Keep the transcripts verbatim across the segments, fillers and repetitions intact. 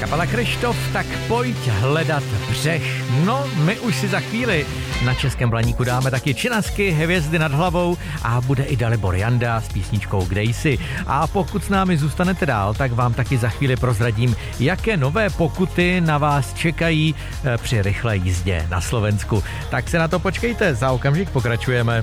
Kapela Kryštof, tak pojď hledat břeh. No, my už si za chvíli na Českém Blaníku dáme taky činasky, hvězdy nad hlavou a bude i Dalibor Janda s písničkou Kde jsi. A pokud s námi zůstanete dál, tak vám taky za chvíli prozradím, jaké nové pokuty na vás čekají při rychlé jízdě na Slovensku. Tak se na to počkejte, za okamžik pokračujeme.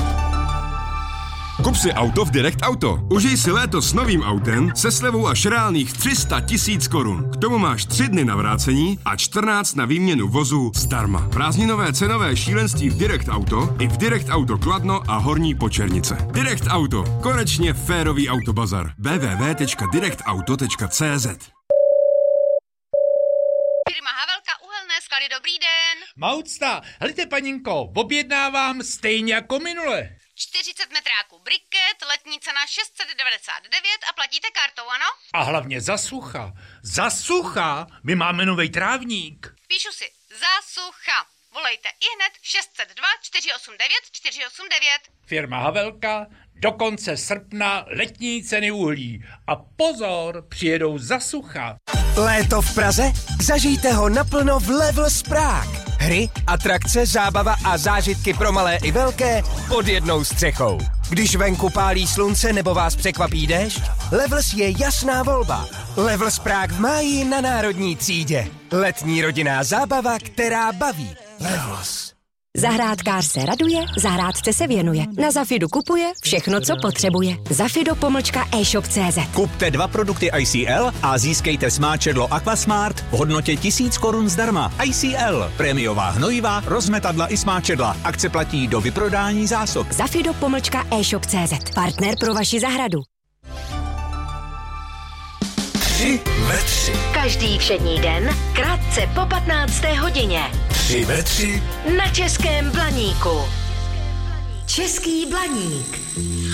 Kup si auto v Direct Auto. Užij si léto s novým autem se slevou až reálných tři sta tisíc korun. K tomu máš tři dny na vrácení a čtrnáct na výměnu vozu zdarma. Prázdninové cenové šílenství v Direct Auto i v Direct Auto Kladno a Horní Počernice. Direct Auto. Konečně férový autobazar. w w w tečka direct auto tečka c z Firma Havelka Uhelné skaly, dobrý den. Maucta, helejte paninko, objednávám stejně jako minule. čtyřicet metráků briket, letní cena šest set devadesát devět a platíte kartou, ano? A hlavně za sucha. Za sucha? My máme novej trávník. Píšu si, za sucha. Volejte ihned šest set dva čtyři osm devět čtyři osm devět. Firma Havelka, do konce srpna letní ceny uhlí. A pozor, přijedou za sucha. Léto v Praze? Zažijte ho naplno v Levels Prague. Hry, atrakce, zábava a zážitky pro malé i velké pod jednou střechou. Když venku pálí slunce nebo vás překvapí déšť, Levels je jasná volba. Levels Prague v máji na národní třídě. Letní rodinná zábava, která baví. Levels. Zahrádkář se raduje, zahrádce se věnuje. Na Zafidu kupuje všechno, co potřebuje. Zafido pomlčka e-shop tečka cé zet. Kupte dva produkty I C L a získejte smáčedlo Aquasmart v hodnotě tisíc korun zdarma. I C L, prémiová hnojiva, rozmetadla i smáčedla. Akce platí do vyprodání zásob. Zafido pomlčka e-shop tečka cé zet. Partner pro vaši zahradu. Tři ve tři. Každý všední den, krátce po patnácté hodině. Tři ve tři. Na Českém Blaníku. Český Blaník.